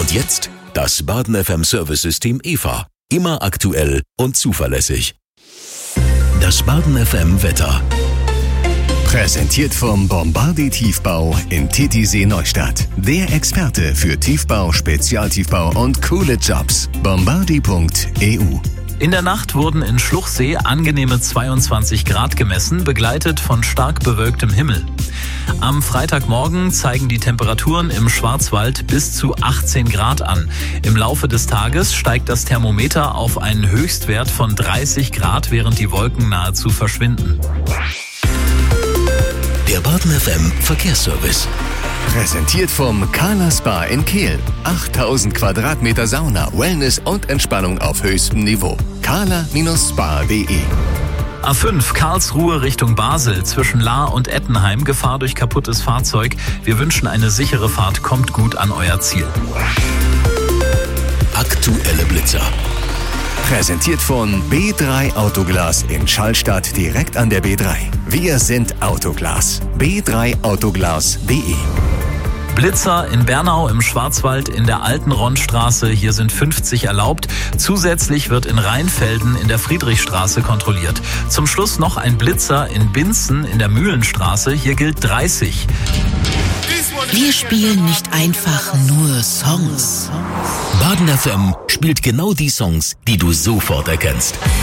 Und jetzt das Baden FM Service System EVA. Immer aktuell und zuverlässig. Das Baden FM Wetter. Präsentiert vom Bombardier Tiefbau in Titisee Neustadt. Der Experte für Tiefbau, Spezialtiefbau und coole Jobs. Bombardier.eu. In der Nacht wurden in Schluchsee angenehme 22 Grad gemessen, begleitet von stark bewölktem Himmel. Am Freitagmorgen zeigen die Temperaturen im Schwarzwald bis zu 18 Grad an. Im Laufe des Tages steigt das Thermometer auf einen Höchstwert von 30 Grad, während die Wolken nahezu verschwinden. Der Baden FM Verkehrsservice. Präsentiert vom Kala Spa in Kehl. 8000 Quadratmeter Sauna, Wellness und Entspannung auf höchstem Niveau. kala-spa.de. A5 Karlsruhe Richtung Basel zwischen Lahr und Ettenheim. Gefahr durch kaputtes Fahrzeug. Wir wünschen eine sichere Fahrt. Kommt gut an euer Ziel. Aktuelle Blitzer. Präsentiert von B3 Autoglas in Schallstadt direkt an der B3. Wir sind Autoglas. b3autoglas.de. Blitzer in Bernau im Schwarzwald in der Alten Ronnstraße. Hier sind 50 erlaubt. Zusätzlich wird in Rheinfelden in der Friedrichstraße kontrolliert. Zum Schluss noch ein Blitzer in Binzen in der Mühlenstraße. Hier gilt 30. Wir spielen nicht einfach nur Songs. Baden FM spielt genau die Songs, die du sofort erkennst.